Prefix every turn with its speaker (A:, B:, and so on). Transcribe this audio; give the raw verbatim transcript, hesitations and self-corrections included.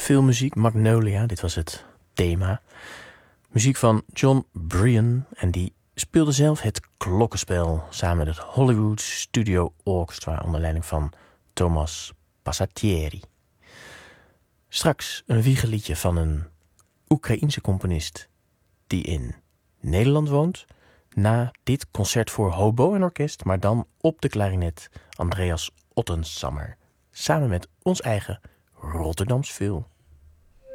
A: filmmuziek, Magnolia, dit was het thema. Muziek van John Brion en die speelde zelf het klokkenspel samen met het Hollywood Studio Orchestra onder leiding van Thomas Passatieri. Straks een wiegeliedje van een Oekraïense componist die in Nederland woont. Na dit concert voor hobo en orkest, maar dan op de klarinet Andreas Ottensammer. Samen met ons eigen Rotterdams Phil.